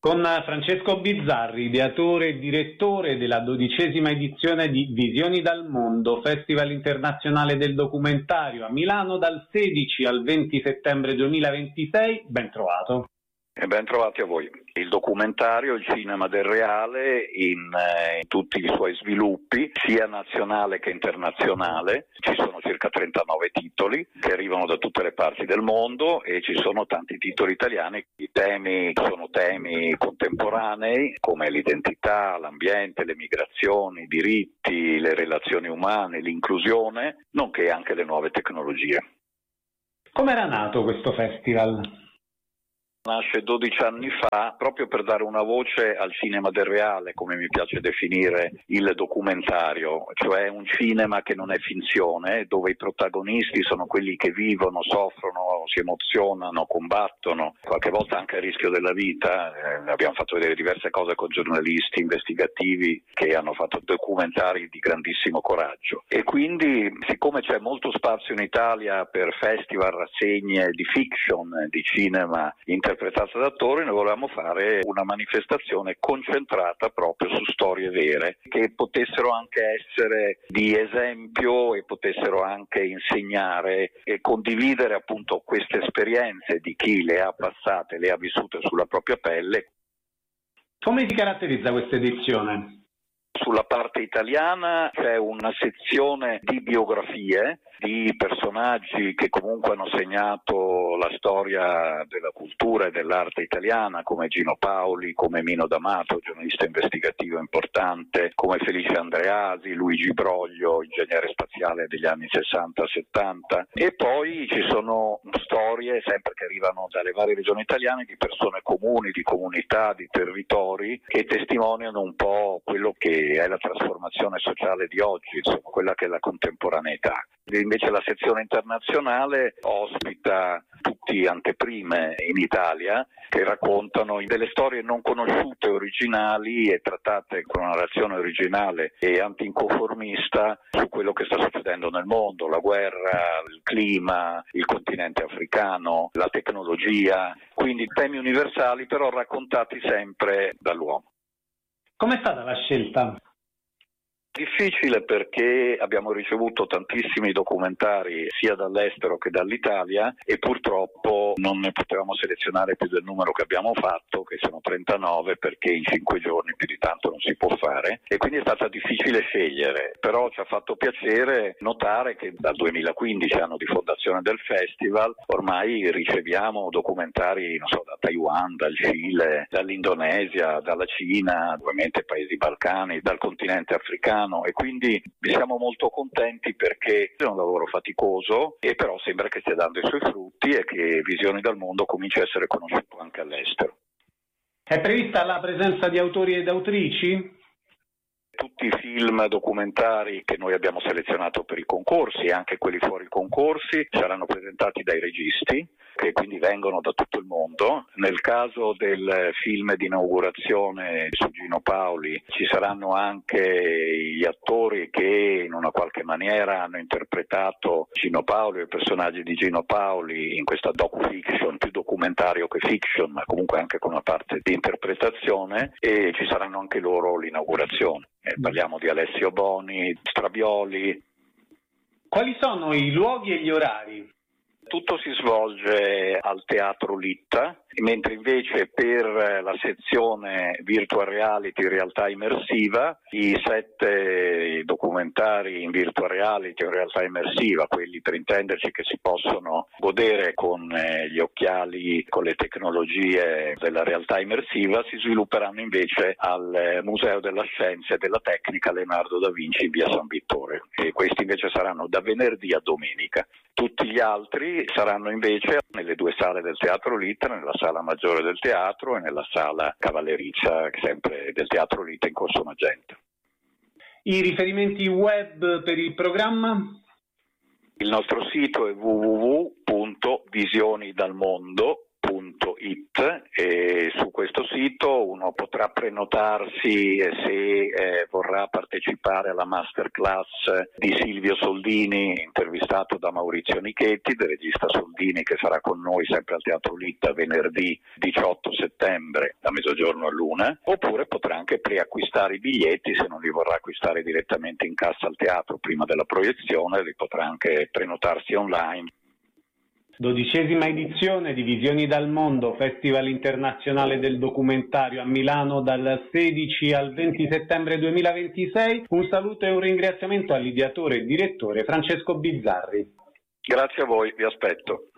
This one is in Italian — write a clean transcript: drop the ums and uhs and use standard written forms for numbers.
Con Francesco Bizzarri, ideatore e direttore della 12ª edizione di Visioni dal Mondo, Festival internazionale del documentario a Milano dal 16 al 20 settembre 2026. Ben trovato. E ben trovati a voi. Il documentario, il cinema del reale in tutti i suoi sviluppi, sia nazionale che internazionale. Ci sono circa 39 titoli che arrivano da tutte le parti del mondo e ci sono tanti titoli italiani. I temi sono temi contemporanei come l'identità, l'ambiente, le migrazioni, i diritti, le relazioni umane, l'inclusione, nonché anche le nuove tecnologie. Come era nato questo festival? Nasce 12 anni fa proprio per dare una voce al cinema del reale, come mi piace definire il documentario, cioè un cinema che non è finzione, dove i protagonisti sono quelli che vivono, soffrono, si emozionano, combattono, qualche volta anche a rischio della vita. Abbiamo fatto vedere diverse cose con giornalisti investigativi che hanno fatto documentari di grandissimo coraggio. E quindi, siccome c'è molto spazio in Italia per festival, rassegne di fiction, di cinema interpretata da attori, noi volevamo fare una manifestazione concentrata proprio su storie vere che potessero anche essere di esempio e potessero anche insegnare e condividere appunto queste esperienze di chi le ha passate, le ha vissute sulla propria pelle. Come si caratterizza questa edizione? Sulla parte italiana c'è una sezione di biografie di personaggi che comunque hanno segnato la storia della cultura e dell'arte italiana, come Gino Paoli, come Mino D'Amato, giornalista investigativo importante, come Felice Andreasi, Luigi Broglio, ingegnere spaziale degli anni 60-70, e poi ci sono storie sempre che arrivano dalle varie regioni italiane di persone comuni, di comunità, di territori che testimoniano un po' quello che è la trasformazione sociale di oggi, insomma, quella che è la contemporaneità. Invece la sezione internazionale ospita tutti anteprime in Italia che raccontano delle storie non conosciute, originali e trattate con una narrazione originale e antinconformista su quello che sta succedendo nel mondo, la guerra, il clima, il continente africano, la tecnologia, quindi temi universali però raccontati sempre dall'uomo. Com'è stata la scelta? Difficile perché abbiamo ricevuto tantissimi documentari sia dall'estero che dall'Italia e purtroppo non ne potevamo selezionare più del numero che abbiamo fatto, che sono 39, perché in 5 giorni più di tanto non si può fare e quindi è stata difficile scegliere, però ci ha fatto piacere notare che dal 2015, anno di fondazione del festival, ormai riceviamo documentari da Taiwan, dal Cile, dall'Indonesia, dalla Cina, ovviamente paesi balcani, dal continente africano. E quindi siamo molto contenti perché è un lavoro faticoso e però sembra che stia dando i suoi frutti e che Visioni dal Mondo cominci a essere conosciuto anche all'estero. È prevista la presenza di autori ed autrici? Tutti i film documentari che noi abbiamo selezionato per i concorsi e anche quelli fuori concorsi saranno presentati dai registi che quindi vengono da tutto il mondo. Nel caso del film di inaugurazione su Gino Paoli ci saranno anche gli attori che in una qualche maniera hanno interpretato Gino Paoli e i personaggi di Gino Paoli in questa docu-fiction, più documentario che fiction, ma comunque anche con una parte di interpretazione, e ci saranno anche loro l'inaugurazione. Parliamo di Alessio Boni, Strabioli. Quali sono i luoghi e gli orari? Tutto si svolge al Teatro Litta, mentre invece per la sezione Virtual Reality, realtà immersiva, i 7 documentari in Virtual Reality o realtà immersiva, quelli per intenderci che si possono godere con gli occhiali, con le tecnologie della realtà immersiva, si svilupperanno invece al Museo della Scienza e della Tecnica Leonardo da Vinci in via San Vittore, e questi invece saranno da venerdì a domenica. Tutti gli altri saranno invece nelle 2 sale del Teatro Litta, nella sala maggiore del teatro e nella sala cavallerizia sempre del Teatro Litta in Corso Magenta. I riferimenti web per il programma? Il nostro sito è www.visionidalmondo.it e su questo sito uno potrà prenotarsi se vorrà partecipare alla masterclass di Silvio Soldini, intervistato da Maurizio Nichetti, del regista Soldini, che sarà con noi sempre al Teatro Litta venerdì 18 settembre da mezzogiorno all'1, oppure potrà anche preacquistare i biglietti se non li vorrà acquistare direttamente in cassa al teatro prima della proiezione, li potrà anche prenotarsi online. 12ª edizione di Visioni dal Mondo, Festival internazionale del documentario a Milano dal 16 al 20 settembre 2026. Un saluto e un ringraziamento all'ideatore e direttore Francesco Bizzarri. Grazie a voi, vi aspetto.